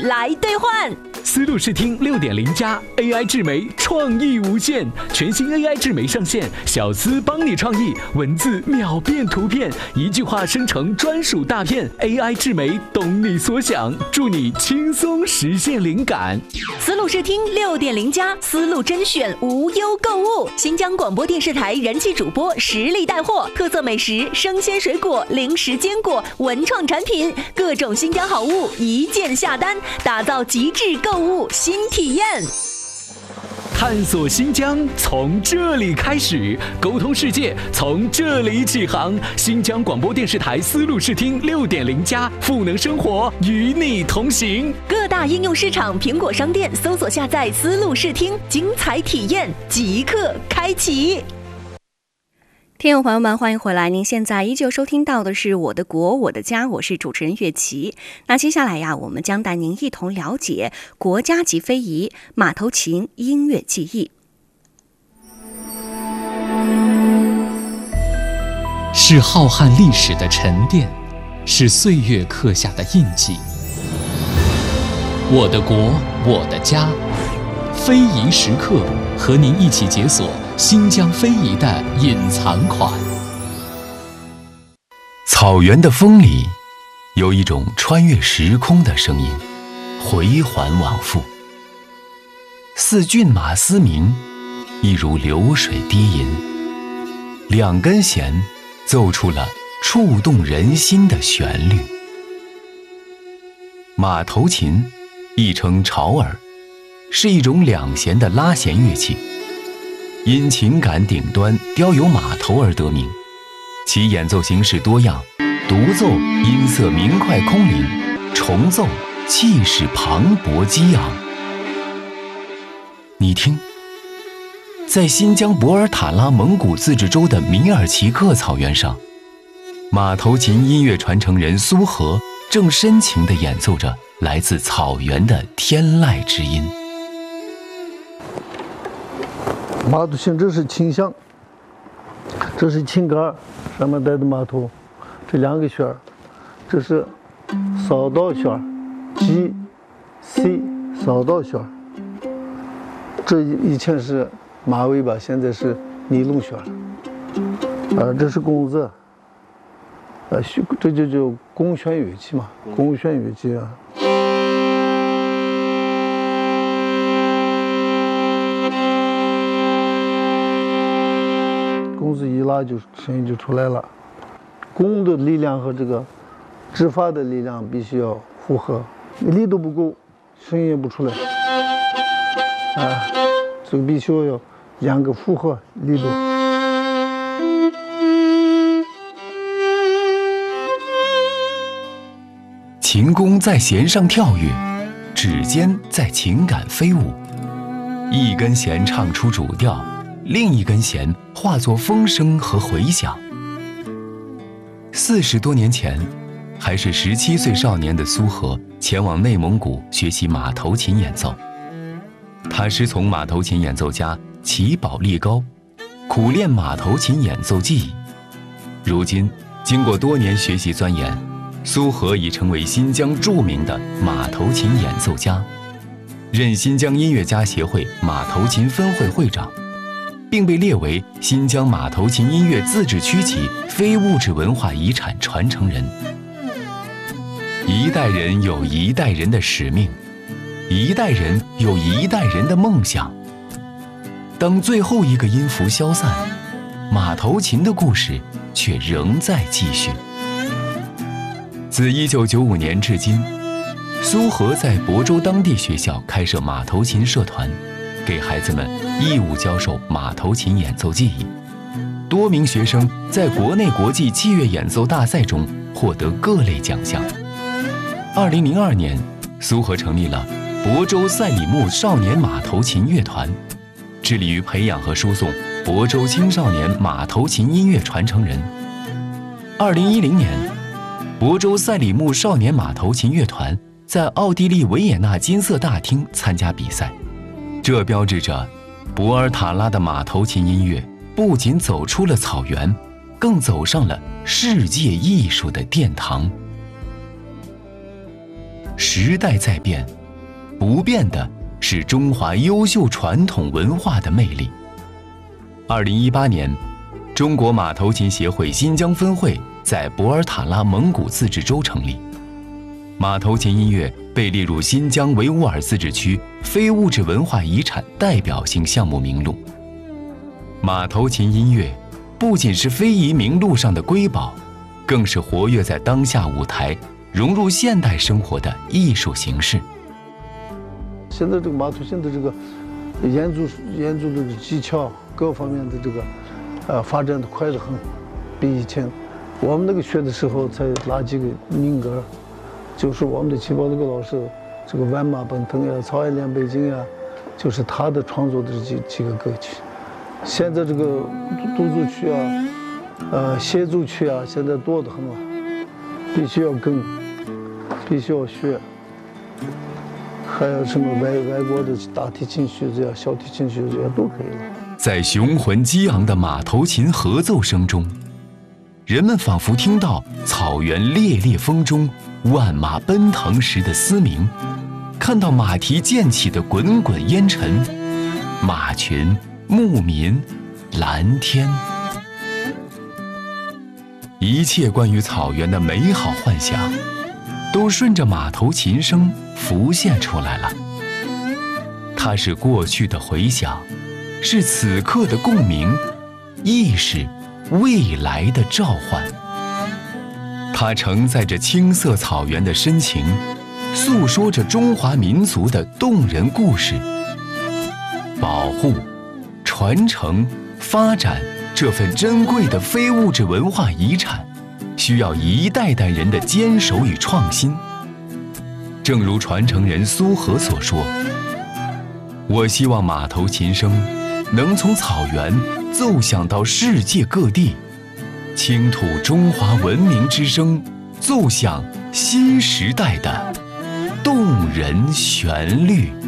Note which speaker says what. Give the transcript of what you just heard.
Speaker 1: 来兑换。
Speaker 2: 思路视听6.0+ AI 智媒创意无限，全新 AI 智媒上线，小思帮你创意，文字秒变图片，一句话生成专属大片 ，AI 智媒懂你所想，助你轻松实现灵感。
Speaker 1: 思路视听6.0+思路甄选无忧购物，新疆广播电视台人气主播实力带货，特色美食、生鲜水果、零食坚果、文创产品，各种新疆好物一键下单，打造极致购物新体验。
Speaker 2: 探索新疆从这里开始，沟通世界从这里起航。新疆广播电视台思路视听6.0+赋能生活，与你同行。
Speaker 1: 各大应用市场、苹果商店搜索下载思路视听，精彩体验即刻开启。
Speaker 3: 听众朋友们，欢迎回来！您现在依旧收听到的是《我的国我的家》，我是主持人岳琪。那接下来呀，我们将带您一同了解国家级非遗马头琴音乐技艺。
Speaker 4: 是浩瀚历史的沉淀，是岁月刻下的印记。我的国我的家，非遗时刻，和您一起解锁新疆非遗的隐藏款。
Speaker 5: 草原的风里，有一种穿越时空的声音，回环往复。似骏马嘶鸣，亦如流水低吟。两根弦奏出了触动人心的旋律。马头琴，亦称潮儿，是一种两弦的拉弦乐器。因琴杆顶端雕有马头而得名，其演奏形式多样，独奏音色明快空灵，重奏气势磅礴激昂。你听，在新疆博尔塔拉蒙古自治州的米尔齐克草原上，马头琴音乐传承人苏和正深情地演奏着来自草原的天籁之音。
Speaker 6: 马头琴，这是琴箱，这是琴杆，上面带的马头，这两个弦儿，这是扫道弦 G、C 扫道弦，这以前是马尾巴，现在是尼龙弦，这是弓子，这就叫弓弦乐器嘛，弓弦乐器啊。弓子一拉，就声音就出来了。弓的力量和这个指法的力量必须要符合，力度不够，声音也不出来。这个必须要两个符合力度。
Speaker 5: 琴弓在弦上跳跃，指尖在琴杆飞舞，一根弦唱出主调，另一根弦化作风声和回响。40多年前，还是17岁少年的苏和前往内蒙古学习马头琴演奏。他师从马头琴演奏家齐宝力高，苦练马头琴演奏技艺。如今，经过多年学习钻研，苏和已成为新疆著名的马头琴演奏家，任新疆音乐家协会马头琴分会会长，并被列为新疆马头琴音乐自治区级非物质文化遗产传承人。一代人有一代人的使命，一代人有一代人的梦想。当最后一个音符消散，马头琴的故事却仍在继续。自1995年至今，苏和在亳州当地学校开设马头琴社团，给孩子们义务教授马头琴演奏技艺。多名学生在国内国际器乐演奏大赛中获得各类奖项。2002年，苏和成立了亳州赛里木少年马头琴乐团，致力于培养和输送亳州青少年马头琴音乐传承人。2010年，亳州赛里木少年马头琴乐团在奥地利维也纳金色大厅参加比赛，这标志着博尔塔拉的马头琴音乐不仅走出了草原，更走上了世界艺术的殿堂。 时代在变，不变的是中华优秀传统文化的魅力。2018年，中国马头琴协会新疆分会在博尔塔拉蒙古自治州成立，马头琴音乐被列入新疆维吾尔自治区非物质文化遗产代表性项目名录。马头琴音乐不仅是非遗名录上的瑰宝，更是活跃在当下舞台、融入现代生活的艺术形式。
Speaker 6: 现在这个马头琴的这个演奏这个技巧各方面的这个发展的快得很，比以前我们那个学的时候才拿几个民歌，就是我们的齐宝那个老师，这个万马奔腾呀、草原连北京呀，就是他的创作的几个歌曲。现在这个独奏曲啊、协奏曲啊，现在多得很了，必须要跟，必须要学。还有什么外国的大提琴曲子呀、小提琴曲子呀，都可以了。
Speaker 5: 在雄浑激昂的马头琴合奏声中，人们仿佛听到草原烈烈风中万马奔腾时的嘶鸣，看到马蹄溅起的滚滚烟尘，马群、牧民、蓝天，一切关于草原的美好幻想，都顺着马头琴声浮现出来了。它是过去的回响，是此刻的共鸣，亦是未来的召唤。它承载着青色草原的深情，诉说着中华民族的动人故事。保护、传承、发展这份珍贵的非物质文化遗产，需要一代代人的坚守与创新。正如传承人苏荷所说，我希望马头琴声能从草原奏响到世界各地，倾吐中华文明之声，奏响新时代的动人旋律。